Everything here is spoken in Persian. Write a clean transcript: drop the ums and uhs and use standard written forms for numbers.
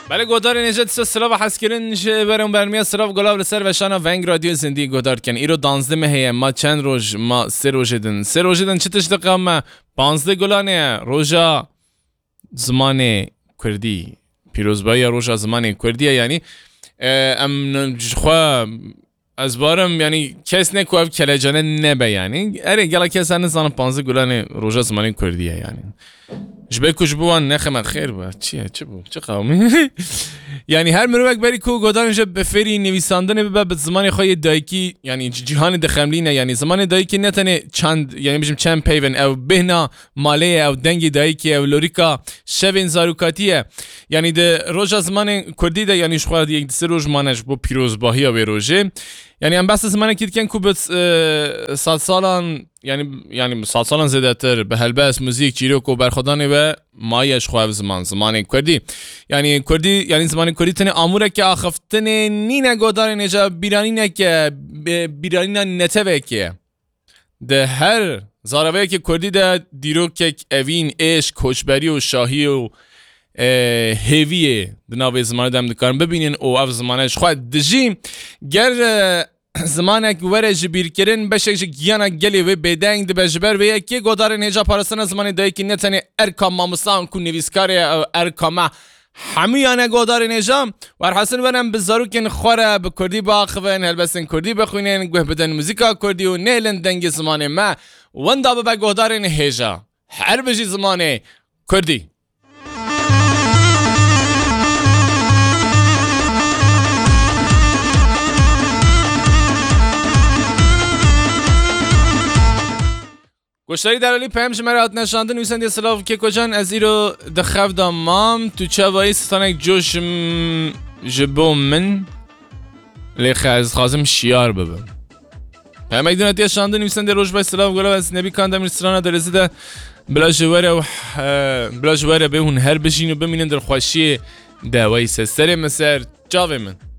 بله گودار نجات سلاو حس کردن چه برام برمیاد سلاو گلاب لسر و شانا ونگ رادیو زندگی گودار کن ایرو 12 مهیه ما چند روز ما 3 روز دن چه تشتقه ما 15 گلانه روزا زمان کردی پیروزبایی روزا زمان کردیه یعنی ام خوا از بارم یعنی کس نکواب کلجانه نبه یعنی اره گلا کس هنزان 15 گلانه روزا زمان کردیه یعنی جبه کش بوان نخمه خیر بود چه بود چه قومی یعنی هر مروک بری کو گودانش به فری نویساندن به زمان خواهی دایکی یعنی جهان دخملینه یعنی زمان دایکی نتنه چند یعنی بجم چند پیون او بهنا ماله او دنگی دایکی او لوریکا شوین زاروکاتیه یعنی ده روزا زمان کردی ده یعنی شخواه یک سه روز مانش با پیروزباهی و روزه یعنی هم بس زمانه که کن کو بس سالان یعنی سالان زیاده تر به هلبس موزیک چیروک و برخودانه و مایش خواه زمان کردی یعنی زمان کردی تنه آموره که آخفتنه نینه گودار نجا بیرانی که بیرانی نتوه که ده هر زاروه که کردی ده دیرو که اوین عشق کوچبری و شاهی و هیویه دناوی زمان دم دکارم ببینین او اف زمانش خواهد دجیم گر زمانک وره جبیر کرن بشک گیانا گلی و بدنگ ده بجبر و یکی گودار نجا پارستان زمان دایی که نتنه ارکام ماموسان کن نویسکاری ارکامه همیانه گودار نجا ورحسن ورم بزارو کن خوره به کردی باخوین هلبسن کردی بخوینین گوه بدن موزیکا کردی و نیلن دنگ زمان ما وندا به گودار نجا هر بجی زمان کردی گوشتاری در علی پیمش مرات نشانده نویسنده سلاو که کجان از ایرو دخف دامام تو چه وایی ستانک جوش جبو من لیخه از خازم شیار ببم پیام ایک دونتی شانده نویسنده روش بای سلاو گلاب از نبی کاندم رسترانه در رسیده بلا جواره به اون هر بشین و بمینن در خوشی دوایی سستر مسر جاوه من